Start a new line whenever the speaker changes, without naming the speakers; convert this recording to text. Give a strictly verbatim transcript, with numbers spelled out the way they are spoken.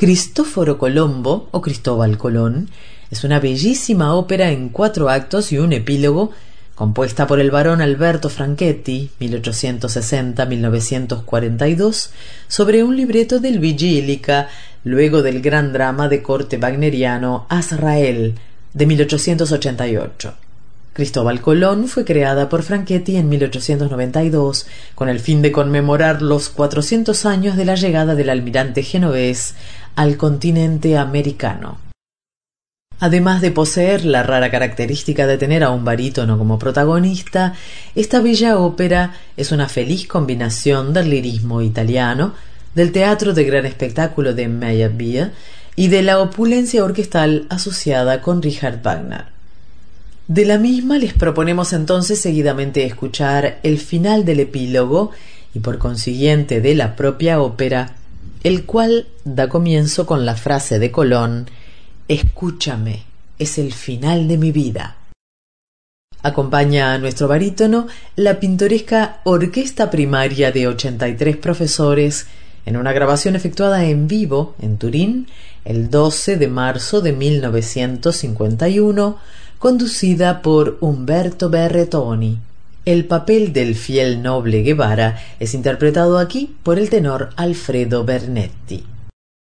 Cristoforo Colombo o Cristóbal Colón es una bellísima ópera en cuatro actos y un epílogo compuesta por el barón Alberto Franchetti, mil ochocientos sesenta a mil novecientos cuarenta y dos, sobre un libreto del Vigílica, luego del gran drama de corte wagneriano Azrael, de mil ochocientos ochenta y ocho. Cristóbal Colón fue creada por Franchetti en mil ochocientos noventa y dos con el fin de conmemorar los cuatrocientos años de la llegada del almirante genovés al continente americano. Además de poseer la rara característica de tener a un barítono como protagonista, esta bella ópera es una feliz combinación del lirismo italiano, del teatro de gran espectáculo de Meyerbeer y de la opulencia orquestal asociada con Richard Wagner. De la misma les proponemos entonces seguidamente escuchar el final del epílogo y por consiguiente de la propia ópera, el cual da comienzo con la frase de Colón: «Escúchame, es el final de mi vida». Acompaña a nuestro barítono la pintoresca Orquesta Primaria de ochenta y tres profesores en una grabación efectuada en vivo en Turín el doce de marzo de mil novecientos cincuenta y uno, conducida por Umberto Berretoni. El papel del fiel noble Guevara es interpretado aquí por el tenor Alfredo Bernetti.